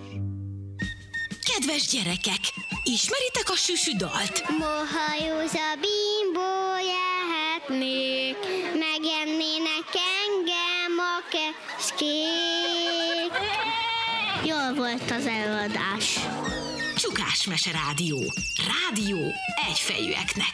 Kedves gyerekek, ismeritek a Süsü dalt? Mohajóza bimbó jöhetnék, megennének engem a keskék. Jól volt az előadás. Csukás Mese Rádió. Rádió egyfejűeknek.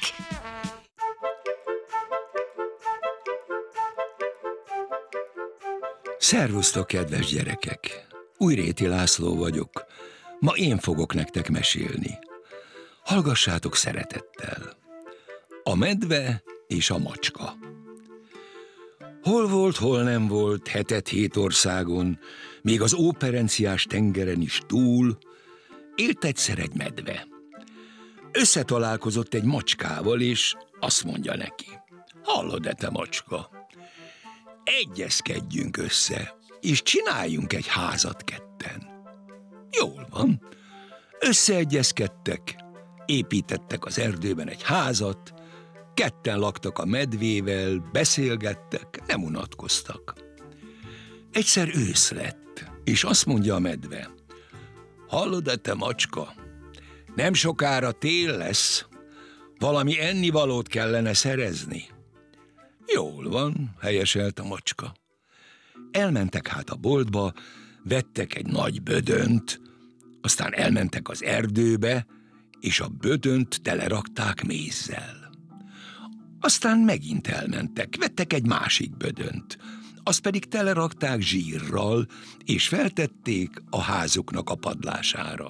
Szervusztok, kedves gyerekek! Újréti László vagyok. Ma én fogok nektek mesélni. Hallgassátok szeretettel. A medve és a macska. Hol volt, hol nem volt, 7 országon, még az óperenciás tengeren is túl, élt egyszer egy medve. Összetalálkozott egy macskával, és azt mondja neki: hallod-e, te macska? Egyezkedjünk össze, és csináljunk egy házat ketten. Jól van. Összeegyezkedtek, építettek az erdőben egy házat, ketten laktak a medvével, beszélgettek, nem unatkoztak. Egyszer ősz lett, és azt mondja a medve: hallod-e, te macska? Nem sokára tél lesz, valami ennivalót kellene szerezni. Jól van, helyeselt a macska. Elmentek hát a boltba, vettek egy nagy bödönt, aztán elmentek az erdőbe, és a bödönt telerakták mézzel. Aztán megint elmentek, vettek egy másik bödönt, azt pedig telerakták zsírral, és feltették a házuknak a padlására.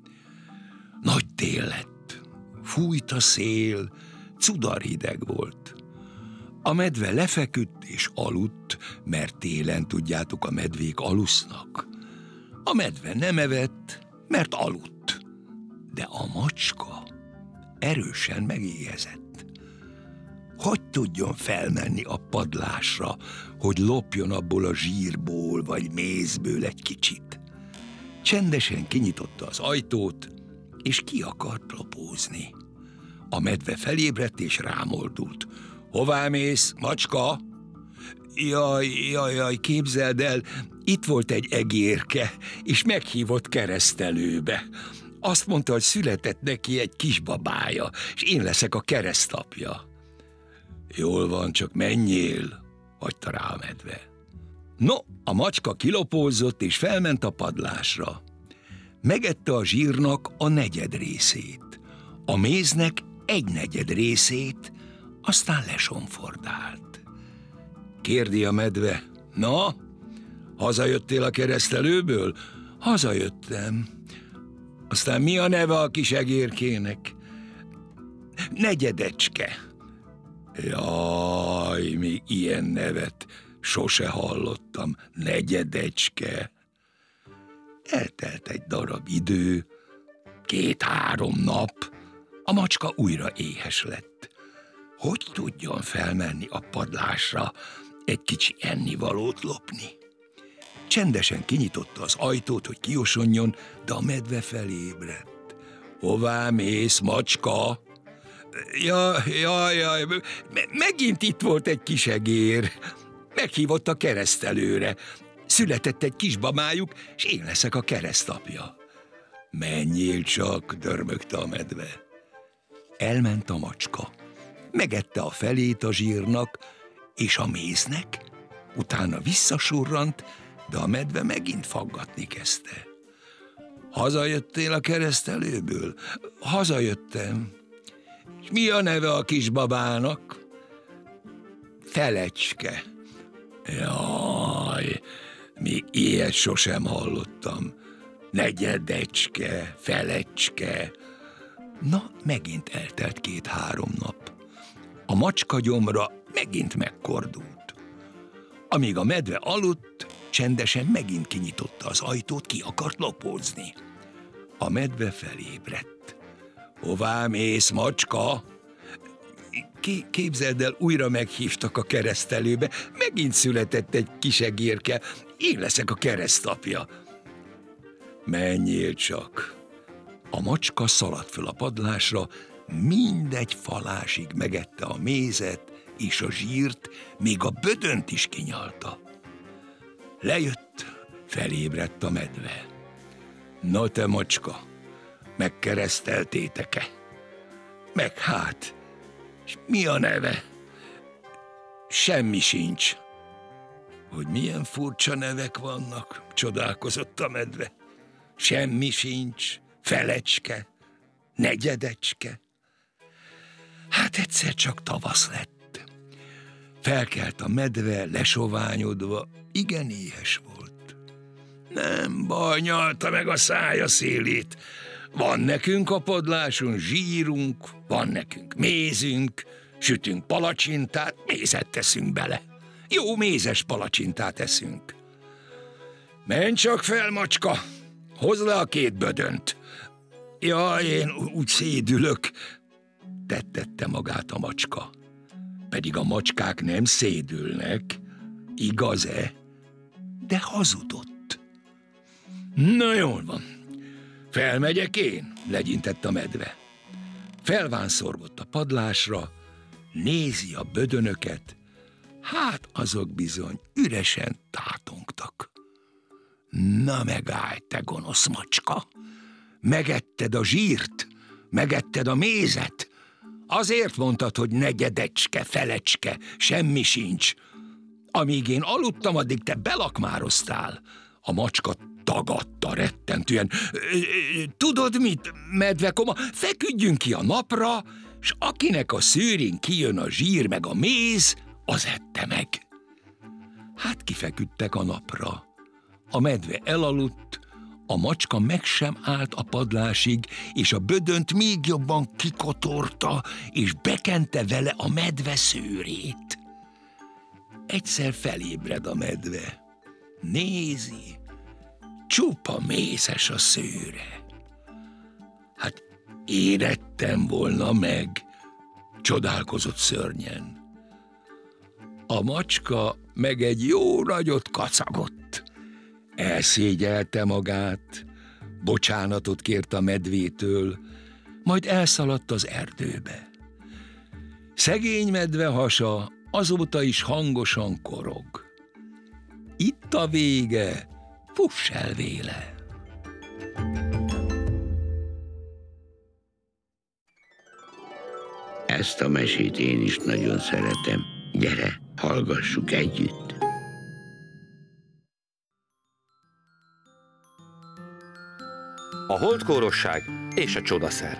Nagy tél lett, fújt a szél, cudarhideg volt. A medve lefeküdt és aludt, mert télen, tudjátok, a medvék alusznak. A medve nem evett, mert aludt, de a macska erősen megéhezett. Hogy tudjon felmenni a padlásra, hogy lopjon abból a zsírból vagy mézből egy kicsit? Csendesen kinyitotta az ajtót, és ki akart lopózni. A medve felébredt és rámoldult. Hová mész, macska? Jaj, képzeld el, itt volt egy egérke, és meghívott keresztelőbe. Azt mondta, hogy született neki egy kisbabája, és én leszek a keresztapja. Jól van, csak menjél, hagyta rá a medve. No, a macska kilopózott, és felment a padlásra. Megette a zsírnak a 4. részét, a méznek 1/4 részét, aztán lesomfordált. Kérdi a medve: na, hazajöttél a keresztelőből? Hazajöttem. Aztán mi a neve a kis egérkének? Negyedecske. Jaj, még ilyen nevet sose hallottam. Negyedecske. Eltelt egy darab idő, 2-3 nap, a macska újra éhes lett. Hogy tudjon felmenni a padlásra egy kicsi ennivalót lopni? Csendesen kinyitotta az ajtót, hogy kiosonjon, de a medve felébredt. Hová mész, macska? Jaj, megint itt volt egy kis egér. Meghívott a keresztelőre. Született egy kisbabájuk, és én leszek a keresztapja. Menjél csak, dörmögte a medve. Elment a macska. Megette a felét a zsírnak és a méznek, utána visszasurrant, de a medve megint faggatni kezdte. Hazajöttél a keresztelőből? Hazajöttem. És mi a neve a kisbabának? Felecske. Jaj, még ilyet sosem hallottam. Negyedecske, felecske. Na, megint eltelt 2-3 nap. A macska gyomra megint megkordult. Amíg a medve aludt, csendesen megint kinyitotta az ajtót, ki akart lopózni. A medve felébredt. Hová mész, macska? Képzeld el, újra meghívtak a keresztelőbe, megint született egy kis egérke, én leszek a keresztapja. Menjél csak. A macska szaladt föl a padlásra, mindegy falásig megette a mézet és a zsírt, még a bödönt is kinyalta. Lejött, felébredt a medve. Na te macska, megkereszteltétek-e? Meg hát, és mi a neve? Semmi sincs. Hogy milyen furcsa nevek vannak, csodálkozott a medve. Semmi sincs, felecske, negyedecske. Hát egyszer csak tavasz lett. Felkelt a medve, lesoványodva, igen éhes volt. Nem baj, nyalta meg a szája szélét. Van nekünk a padláson zsírunk, van nekünk mézünk, sütünk palacsintát, mézet teszünk bele. Jó mézes palacsintát eszünk. Menj csak fel, macska, hozd le a 2 bödönt. Jaj, én úgy szédülök, tettette magát a macska. Pedig a macskák nem szédülnek, igaz-e? De hazudott. Na jól van, felmegyek én, legyintett a medve. Felvánszorgott a padlásra, nézi a bödönöket, hát azok bizony üresen tátongtak. Na megállj, te gonosz macska! Megetted a zsírt? Megetted a mézet? Azért mondtad, hogy negyedecske, felecske, semmi sincs. Amíg én aludtam, addig te belakmároztál. A macska tagadta rettentően. Tudod mit, medvekoma, feküdjünk ki a napra, s akinek a szőrén kijön a zsír meg a méz, az ette meg. Hát kifeküdtek a napra. A medve elaludt, a macska meg sem állt a padlásig, és a bödönt még jobban kikotorta, és bekente vele a medve szőrét. Egyszer felébred a medve. Nézi, csupa mézes a szőre. Hát én ettem volna meg, csodálkozott szörnyen. A macska meg egy jó nagyot kacagott. Elszégyelte magát, bocsánatot kért a medvétől, majd elszaladt az erdőbe. Szegény medve hasa azóta is hangosan korog. Itt a vége, fuss el véle! Ezt a mesét én is nagyon szeretem. Gyere, hallgassuk együtt. A holdkórosság és a csodaszer.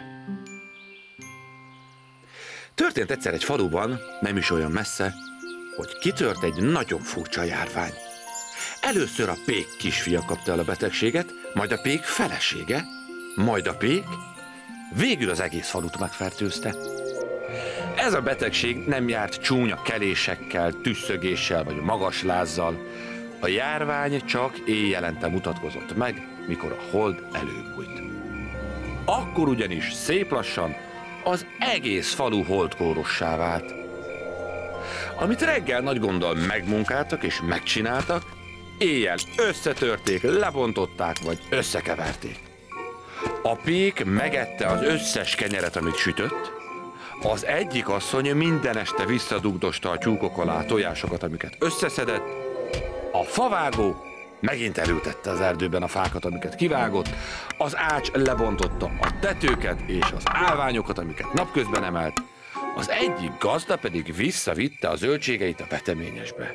Történt egyszer egy faluban, nem is olyan messze, hogy kitört egy nagyon furcsa járvány. Először a pék kisfia kapta el a betegséget, majd a pék felesége, majd a pék, végül az egész falut megfertőzte. Ez a betegség nem járt csúnya kelésekkel, tüsszögéssel vagy magas lázzal. A járvány csak éjjelente mutatkozott meg, mikor a hold előbújt. Akkor ugyanis szép lassan az egész falu holdkórossá vált. Amit reggel nagy gonddal megmunkáltak és megcsináltak, éjjel összetörték, lebontották vagy összekeverték. A pék megette az összes kenyeret, amit sütött, az egyik asszony minden este visszadugdosta a tyúkok alá a tojásokat, amiket összeszedett, a favágó megint elültette az erdőben a fákat, amiket kivágott, az ács lebontotta a tetőket és az állványokat, amiket napközben emelt, az egyik gazda pedig visszavitte a zöldségeit a veteményesbe.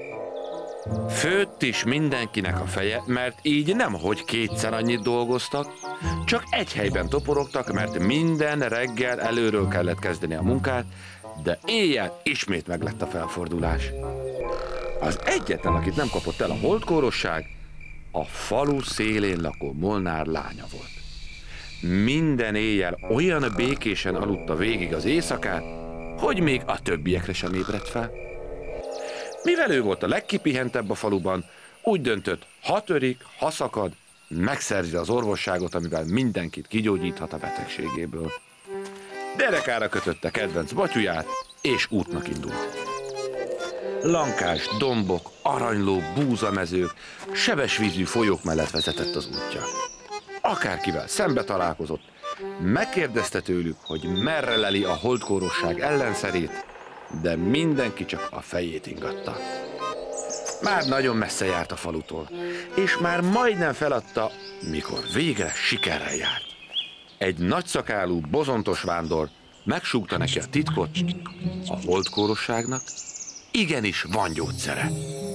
Főtt is mindenkinek a feje, mert így nemhogy 2-szer annyit dolgoztak, csak egy helyben toporogtak, mert minden reggel előről kellett kezdeni a munkát, de éjjel ismét meglett a felfordulás. Az egyetlen, akit nem kapott el a holdkórosság, a falu szélén lakó Molnár lánya volt. Minden éjjel olyan békésen aludta végig az éjszakát, hogy még a többiekre sem ébredt fel. Mivel ő volt a legkipihentebb a faluban, úgy döntött, ha törik, ha szakad, megszerzi az orvosságot, amivel mindenkit kigyógyíthat a betegségéből. Derekára kötötte kedvenc batyuját, és útnak indult. Lankás dombok, aranyló búzamezők, sebes vízű folyók mellett vezetett az útja. Akárkivel szembe találkozott, megkérdezte tőlük, hogy merre leli a holdkórosság ellenszerét, de mindenki csak a fejét ingatta. Már nagyon messze járt a falutól, és már majdnem feladta, mikor végre sikerrel járt. Egy nagyszakálú, bozontos vándor megsúgta neki a titkot, a holdkórosságnak igenis van gyógyszere.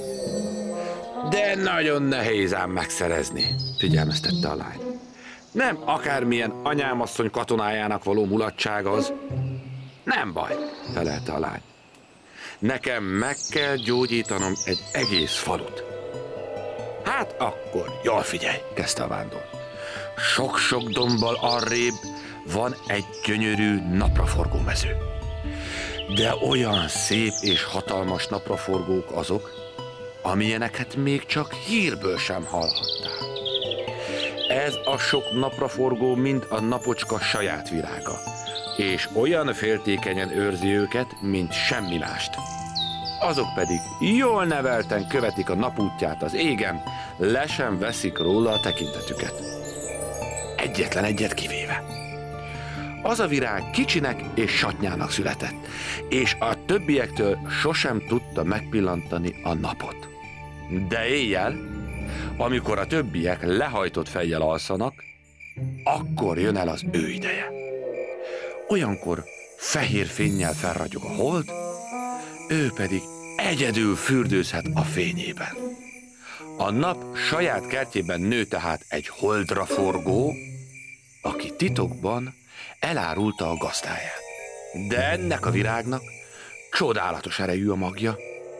De nagyon nehéz ám megszerezni, figyelmeztette a lány. Nem akármilyen anyámasszony katonájának való mulatság az. Nem baj, felelte a lány. Nekem meg kell gyógyítanom egy egész falut. Hát akkor, jól figyelj, kezdte a vándor. Sok-sok dombbal arrébb van egy gyönyörű napraforgó mező. De olyan szép és hatalmas napraforgók azok, amilyeneket még csak hírből sem hallhattál. Ez a sok napraforgó mind a napocska saját virága, és olyan féltékenyen őrzi őket, mint semmi mást. Azok pedig jól nevelten követik a napútját az égen, le sem veszik róla a tekintetüket. Egyetlen egyet kivéve. Az a virág kicsinek és satnyának született, és a többiektől sosem tudta megpillantani a napot. De éjjel, amikor a többiek lehajtott fejjel alszanak, akkor jön el az ő ideje. Olyankor fehér fénnyel felragyog a hold, ő pedig egyedül fürdőzhet a fényében. A nap saját kertjében nő tehát egy holdra forgó, aki titokban elárulta a gazdáját. De ennek a virágnak csodálatos erejű a magja.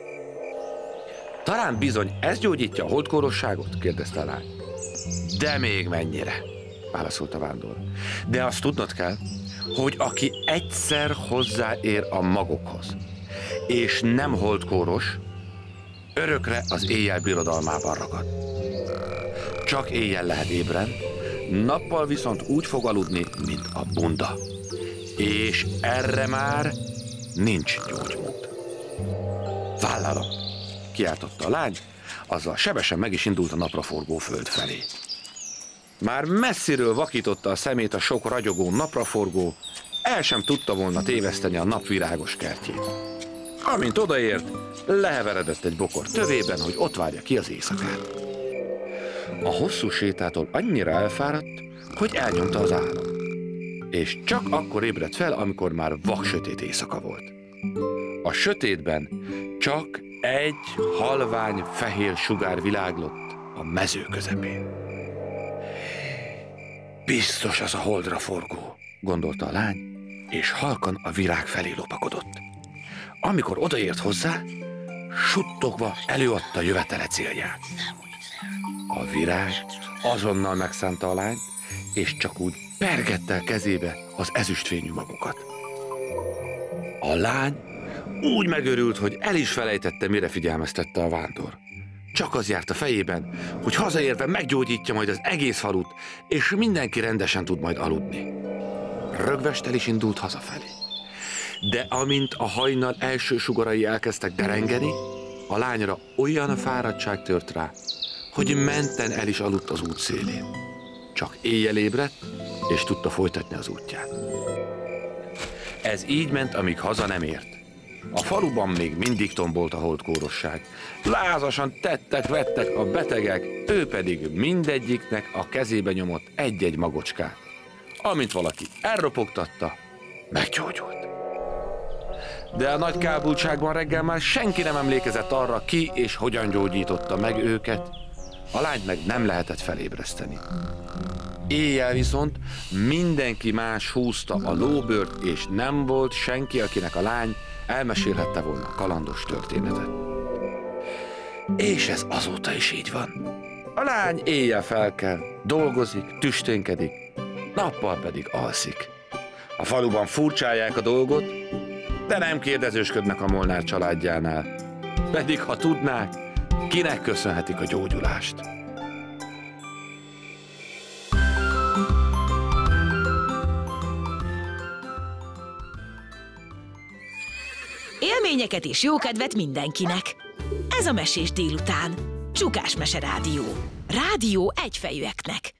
Talán bizony ez gyógyítja a holdkórosságot? Kérdezte a lány. De még mennyire, válaszolt a vándor. De azt tudnod kell, hogy aki egyszer hozzáér a magokhoz, és nem holdkóros, örökre az éjjel birodalmában ragad. Csak éjjel lehet ébren, nappal viszont úgy fog aludni, mint a bunda. És erre már nincs gyógymód. Vállalom, kiáltotta a lány, azzal sebesen meg is indult a napraforgó föld felé. Már messziről vakította a szemét a sok ragyogó napraforgó, el sem tudta volna téveszteni a napvirágos kertjét. Amint odaért, leheveredett egy bokor tövében, hogy ott várja ki az éjszakát. A hosszú sétától annyira elfáradt, hogy elnyomta az álom. És csak akkor ébredt fel, amikor már vaksötét éjszaka volt. A sötétben csak egy halvány fehér sugár világlott a mező közepén. Biztos az a holdra forgó, gondolta a lány, és halkan a virág felé lopakodott. Amikor odaért hozzá, suttogva előadta jövetele célját. A virág azonnal megszánta a lányt, és csak úgy pergette el kezébe az ezüstfényű magokat. A lány úgy megörült, hogy el is felejtette, mire figyelmeztette a vándor. Csak az járt a fejében, hogy hazaérve meggyógyítja majd az egész falut, és mindenki rendesen tud majd aludni. Rögvest is indult hazafelé. De amint a hajnal első sugarai elkezdtek derengeni, a lányra olyan fáradtság tört rá, hogy menten el is aludt az út szélén. Csak éjjel ébredt, és tudta folytatni az útját. Ez így ment, amíg haza nem ért. A faluban még mindig tombolt a holdkórosság. Lázasan tettek-vettek a betegek, ő pedig mindegyiknek a kezébe nyomott egy-egy magocskát. Amint valaki elropogtatta, meggyógyult. De a nagy kábultságban reggel már senki nem emlékezett arra, ki és hogyan gyógyította meg őket. A lányt meg nem lehetett felébreszteni. Éjjel viszont mindenki más húzta a lóbőrt, és nem volt senki, akinek a lány elmesélhette volna a kalandos történetet. És ez azóta is így van. A lány éjjel felkel, dolgozik, tüsténkedik, nappal pedig alszik. A faluban furcsálják a dolgot, de nem kérdezősködnek a Molnár családjánál. Pedig ha tudnák, kinek köszönhetik a gyógyulást. Élményeket és jókedvet mindenkinek. Ez a Mesés délután. Csukás Mese Rádió. Rádió egyfejűeknek.